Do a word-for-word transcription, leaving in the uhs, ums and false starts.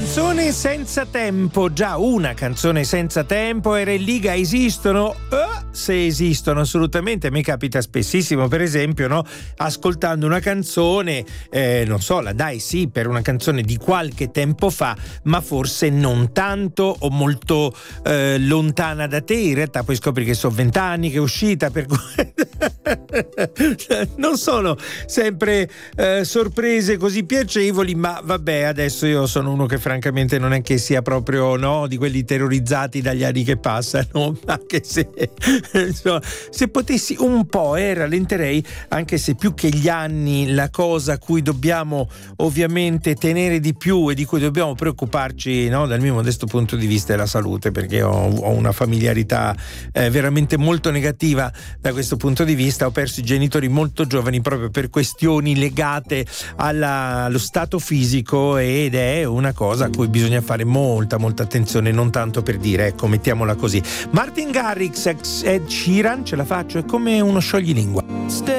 Canzone senza tempo, già una canzone senza tempo. Era in Liga, esistono? Uh, se esistono, assolutamente. A me capita spessissimo, per esempio, no? Ascoltando una canzone, eh, non so, la dai sì per una canzone di qualche tempo fa, ma forse non tanto o molto eh, lontana da te. In realtà poi scopri che sono vent'anni che è uscita, per cui non sono sempre eh, sorprese così piacevoli, ma vabbè, adesso io sono uno che francamente non è che sia proprio, no, di quelli terrorizzati dagli anni che passano, anche se insomma, se potessi un po' eh, rallenterei, anche se più che gli anni la cosa a cui dobbiamo ovviamente tenere di più e di cui dobbiamo preoccuparci, no, dal mio modesto punto di vista, è la salute, perché ho, ho una familiarità eh, veramente molto negativa da questo punto di vista. Ho perso i genitori molto giovani proprio per questioni legate alla, allo stato fisico, ed è una cosa a cui bisogna fare molta molta attenzione, non tanto per dire, ecco, mettiamola così. Martin Garrix, Ed Sheeran, ce la faccio, è come uno scioglilingua.